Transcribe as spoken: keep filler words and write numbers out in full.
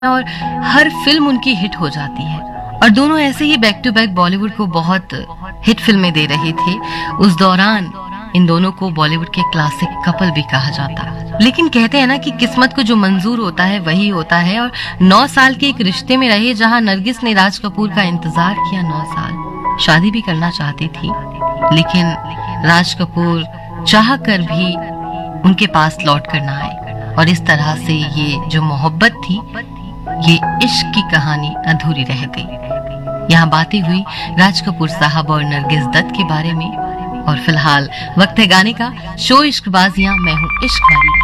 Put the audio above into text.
और हर फिल्म उनकी हिट हो जाती है और दोनों ऐसे ही बैक टू बैक बॉलीवुड को बहुत हिट फिल्में दे रहे थे। उस दौरान इन दोनों को बॉलीवुड के क्लासिक कपल भी कहा जाता। लेकिन कहते हैं ना कि किस्मत को जो मंजूर होता है वही होता है, और नौ साल के एक रिश्ते में रहे जहां नरगिस ने राज कपूर का इंतजार किया नौ साल। शादी भी करना चाहती थी, लेकिन राज कपूर चाह कर भी उनके पास लौट कर ना आए, और इस तरह से ये जो मोहब्बत थी, ये इश्क की कहानी अधूरी रह गई। यहाँ बातें हुई राज कपूर साहब और नरगिस दत्त के बारे में, और फिलहाल वक्त है गाने का। शो इश्कबाजियां, मैं हूँ इश्क वाली।